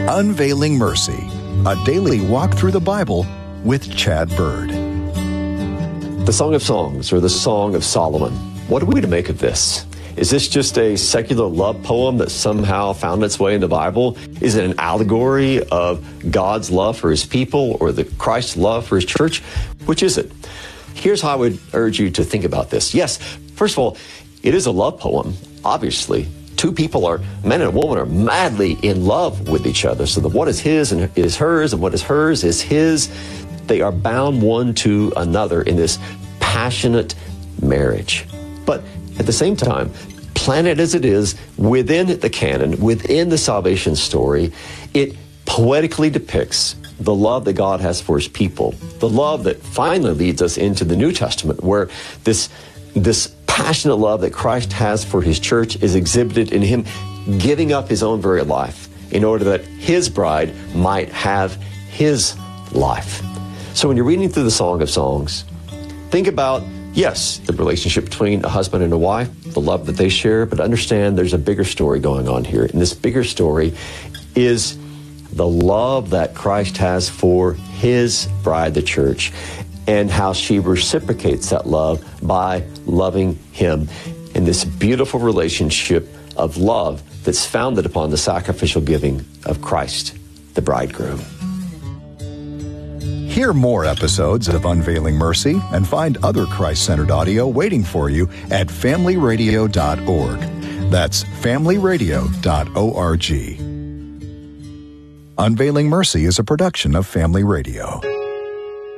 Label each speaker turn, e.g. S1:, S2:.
S1: Unveiling Mercy, a daily walk through the Bible with Chad Bird.
S2: The Song of Songs, or the Song of Solomon. What are we to make of this? Is this just a secular love poem that somehow found its way in the Bible? Is it an allegory of God's love for his people or the Christ's love for his church? Which is it? Here's how I would urge you to think about this. Yes, first of all, it is a love poem, obviously. Two people men and a woman are madly in love with each other. So that what is his and is hers and what is hers is his. They are bound one to another in this passionate marriage. But at the same time, planted as it is within the canon, within the salvation story, it poetically depicts the love that God has for his people. The love that finally leads us into the New Testament, where this passionate love that Christ has for his church is exhibited in him giving up his own very life in order that his bride might have his life. So when you're reading through the Song of Songs, think about, yes, the relationship between a husband and a wife, the love that they share, but understand there's a bigger story going on here. And this bigger story is the love that Christ has for his bride, the church, and how she reciprocates that love by loving him in this beautiful relationship of love that's founded upon the sacrificial giving of Christ, the bridegroom.
S1: Hear more episodes of Unveiling Mercy and find other Christ-centered audio waiting for you at familyradio.org. That's familyradio.org. Unveiling Mercy is a production of Family Radio.